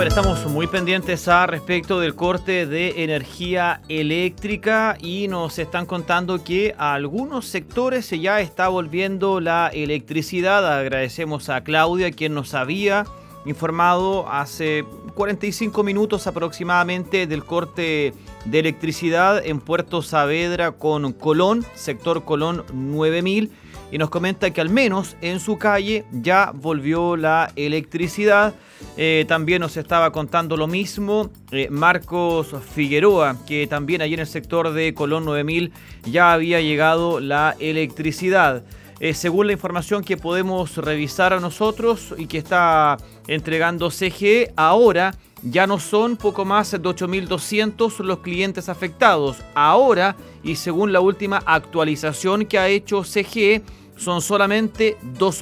ver, estamos muy pendientes a respecto del corte de energía eléctrica y nos están contando que a algunos sectores se ya está volviendo la electricidad. Agradecemos a Claudia, quien nos había informado hace 45 minutos aproximadamente del corte de electricidad en Puerto Saavedra con Colón, sector Colón 9000, y nos comenta que al menos en su calle ya volvió la electricidad. También nos estaba contando lo mismo Marcos Figueroa, que también allí en el sector de Colón 9000 ya había llegado la electricidad. Según la información que podemos revisar a nosotros y que está entregando CGE, ahora ya no son poco más de 8.200 los clientes afectados. Ahora, y según la última actualización que ha hecho CGE, son solamente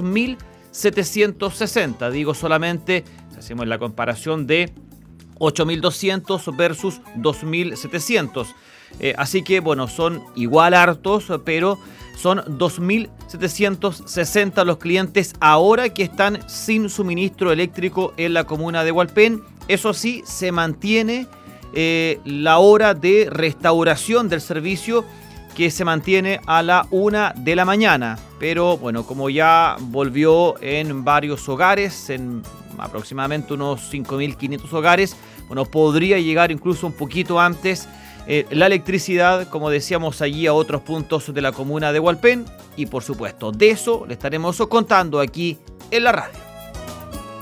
2.760. Digo solamente, si hacemos la comparación de 8.200 versus 2.700. Así que, bueno, son igual hartos, pero son 2.760 los clientes ahora que están sin suministro eléctrico en la comuna de Hualpén. Eso sí, se mantiene la hora de restauración del servicio, que se mantiene a la 1 de la mañana. Pero bueno, como ya volvió en varios hogares, en aproximadamente unos 5.500 hogares, bueno, podría llegar incluso un poquito antes la electricidad, como decíamos, allí a otros puntos de la comuna de Hualpén. Y por supuesto, de eso le estaremos contando aquí en la radio.